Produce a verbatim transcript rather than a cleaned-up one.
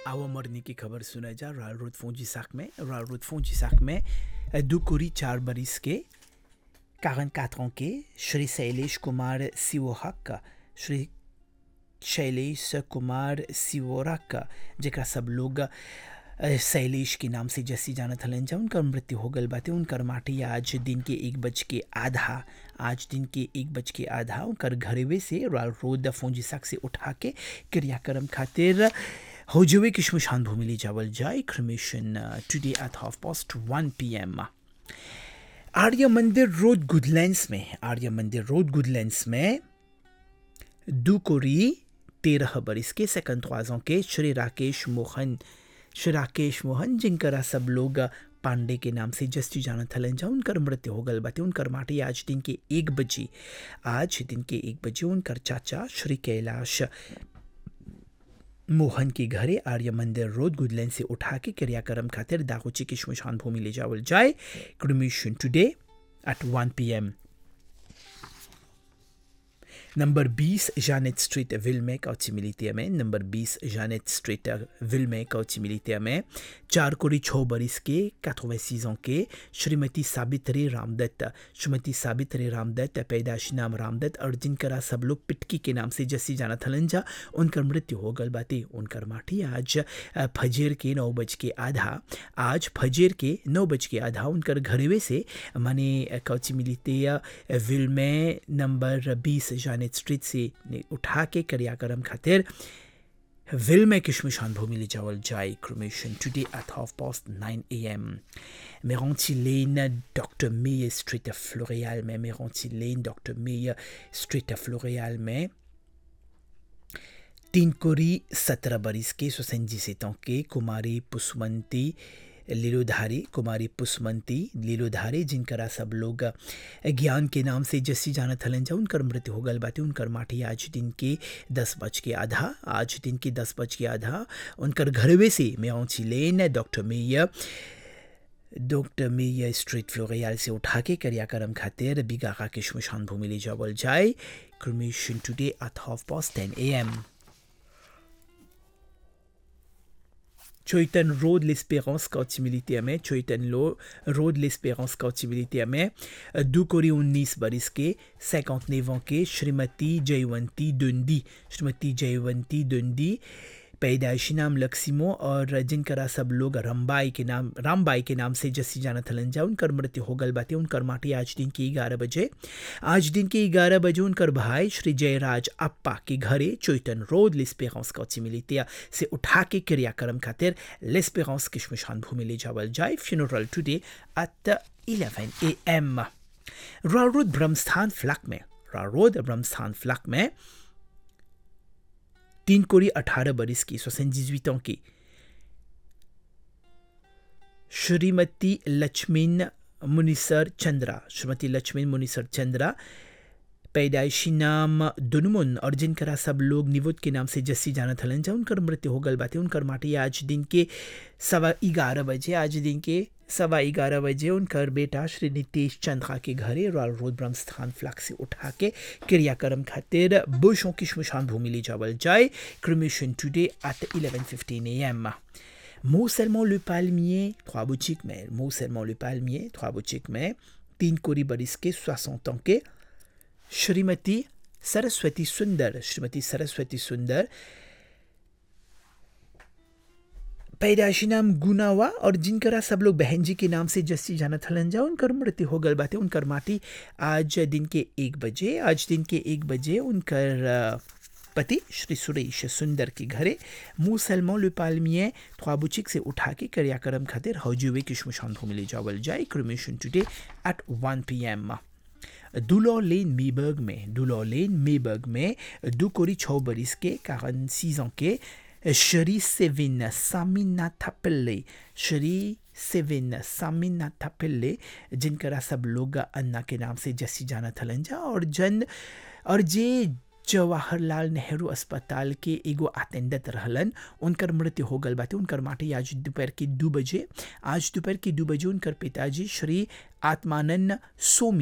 आवा मरने की खबर सुना जा राल रोड फौजी साक में राल रोड फौजी साक में दुकुरी चार बरिस के quarante-quatre ans के श्री शैलेश कुमार सिवोहक श्री शैलेश कुमार सिवोरक जेकरा सब लोग अ, शैलेश के नाम से जैसी जाना थलन जा उनकर मृत्यु हो गल बाटे। उनकर माटी आज दिन के एक बज के आधा आज दिन के एक बज के आधा उनकर घरेवे से राल रोड फौजी साक से उठा के क्रियाक्रम खातिर हो जुए की शमशान भूमि ले जावल जाए। Cremation today at half past one P M Arya मंदिर रोड गुडलैंड्स में आर्य मंदिर रोड गुडलैंड्स में दुकोरी तेरह बरिस के सेकंड ख्वाजों के श्री राकेश मोहन श्री राकेश मोहन जिनकरा सब लोग पांडे के नाम से जस्ती जाना थलन जा उनकर मृत्यु हो गल बाटे। उनकर माटी आज दिन के एक बजे आज दिन के एक बजे उनकर चाचा श्री कैलाश मोहन के घरे आर्य मंदिर रोड गुडलैंड से उठा के क्रियाक्रम खातिर दागोची की शमशान भूमि ले जावल जाए। Cremation today at one P M number बीस जानेट स्ट्रीट विल में काउची मिलितिया में नंबर बीस जानेट स्ट्रीट विल में काउची मिलितिया में चार कोरी छः बरिस के quatre-vingt-six ans के श्रीमती साबित्री रामदत्त श्रीमती साबित्री रामदत्त पैदाशी नाम रामदत्त और जिनकरा सब लोग पिटकी के नाम से जस्सी जाना थलन जा उनकर मृत्यु हो गल बाटे। उनकर माटी आज फजर के नौ बज के आधा आज फजर के नौ बज के आधा उनकर घरेवे से माने काउची मिलितिया विल में नंबर बीस जानेट स्ट्रीट से उठा के क्रियाक्रम खातिर विल में किशमशान भूमि ले जावल जाए। Cremation today at half past nine A M मेरंची lane doctor mayor street फ्लोरियल में मेरंची लेन डॉक्टर मेयर स्ट्रीट फ्लोरियल में तीन कोरी सत्रह बरिस के सोसेंजी सेतों के कुमारी पुष्पमंती लीलोधारी कुमारी पुष्पमंती लीलोधारी जिनकरा सब लोग ज्ञान के नाम से जस्सी जाना थलन जा उनकर मृत्यु हो गल बाटे। उनकर माटी आज दिन के दस बज के आधा आज दिन के दस बज के आधा उनकर घरवे से मेरंची लेन doctor mayor doctor mayor street फ्लोरियल से उठा के क्रियाक्रम खातिर बिगाका के शमशान भूमि ले जावल जाए। Cremation today at half past टेन ए एम चोइटन रोड l'Espérance काउचिमिलितिया में चोइटन लो रोड l'Espérance काउचिमिलितिया में दो कोरी उन्नीस बरिस के cinquante-neuf ans के श्रीमती जयवंती दुंदी श्रीमती जयवंती दुंदी पैदाइशी नाम लक्ष्मो और जिनकरा सब लोग रंबाई के नाम रामबाई के नाम से जस्सी जाना थलन जा उनकर मृत्यु हो गल बाटे। उनकर माटी आज दिन के ग्यारह बजे आज दिन के ग्यारह बजे उनकर भाई श्री जयराज अप्पा के घरे चोइटन रोड l'Espérance काउचिमिलितिया से उठा के क्रियाक्रम खातिर l'Espérance की शमशान भूमि ले जावल जाए। Funeral today at eleven A M roll road ब्रह्मस्थान फ्लैक में रॉल रोड ब्रह्मस्थान फ्लैक में तीन कोरी अठारह बरिस की soixante-dix-huit ans की श्रीमती लक्ष्मीन मुनिसर चंद्रा श्रीमती लक्ष्मीन मुनिसर चंद्रा पैदाइशी नाम दुनमुन और जिनकरा सब लोग निवुत के नाम से जस्सी जाना थलन जा उनकर मृत्यु हो गल बाटे। उनकर माटी आज दिन के सवा ग्यारह बजे आज दिन के सवा ग्यारह बजे उनकर बेटा श्री नितेश चंद्रा के घरे रॉयल रोड ब्रह्मस्थान फ्लैग से उठा के क्रियाक्रम खातिर बुशों की शमशान भूमि ले जावल जाए। Cremation today at eleven fifteen a m Montselmont le Palmier trois boutiques में Montselmont le Palmier trois boutiques में तीन कोरी बरिस के soixante ans के श्रीमती सरस्वती सुंदर श्रीमती सरस्वती सुंदर पैदाइशी नाम गुनावा और जिनकरा सब लोग बहन जी के नाम से जस्सी जाना थलन जा उनकर मृत्यु हो गल बाटे। उनकर माटी आज दिन के एक बजे आज दिन के एक बजे उनकर पति श्री सुरेश सुंदर के घरे Montselmont le Palmier trois boutiques से उठा के क्रियाक्रम खातिर हौजुवे की शमशान भूमि ले जावल जाए। Cremation today at one p m दुलो लेन मेबर्ग में दुलो लेन मेबर्ग में दो कोरी छः बरिस के quarante-six ans के श्री सेविन सामिना थापल्ले श्री सेविन सामिना थापल्ले जिनकरा सब लोग अन्ना के नाम से जस्सी जाना थलन जा और जन और जे जवाहरलाल नेहरू अस्पताल के एगो अटेंडेंट रहलन उनकर मृत्यु हो गल बाटे। उनकर माटी आज दोपहर के दो बजे आज दोपहर के दो बजे उनकर पिताजी श्री आत्मानंद सोमी